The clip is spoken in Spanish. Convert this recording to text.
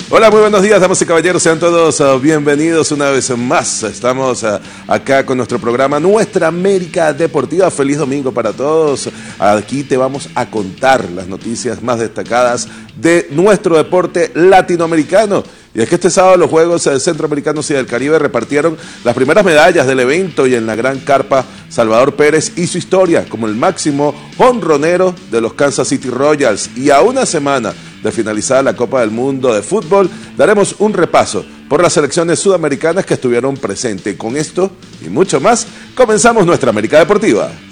Hola, muy buenos días, damas y caballeros, sean todos bienvenidos una vez más. Estamos acá con nuestro programa Nuestra América Deportiva. Feliz domingo para todos. Aquí te vamos a contar las noticias más destacadas de nuestro deporte latinoamericano. Y es que este sábado los Juegos Centroamericanos y del Caribe repartieron las primeras medallas del evento, y en la gran carpa Salvador Pérez hizo historia como el máximo jonronero de los Kansas City Royals. Y a una semana de finalizar la Copa del Mundo de Fútbol, daremos un repaso por las selecciones sudamericanas que estuvieron presentes. Con esto y mucho más, comenzamos Nuestra América Deportiva.